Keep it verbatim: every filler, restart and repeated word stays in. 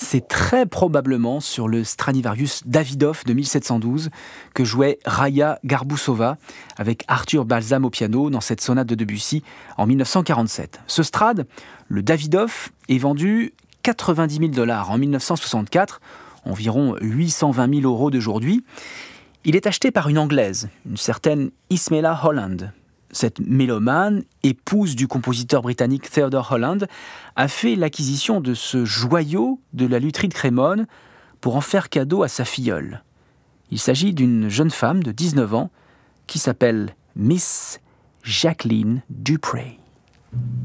C'est très probablement sur le Stradivarius Davidoff de mille sept cent douze que jouait Raya Garbusova avec Arthur Balsam au piano dans cette sonate de Debussy en mille neuf cent quarante-sept. Ce Strad, le Davidoff, est vendu quatre-vingt-dix mille dollars en mille neuf cent soixante-quatre, environ huit cent vingt mille euros d'aujourd'hui. Il est acheté par une Anglaise, une certaine Ismela Holland. Cette mélomane, épouse du compositeur britannique Theodore Holland, a fait l'acquisition de ce joyau de la lutherie de Crémone pour en faire cadeau à sa filleule. Il s'agit d'une jeune femme de dix-neuf ans qui s'appelle Miss Jacqueline Dupree.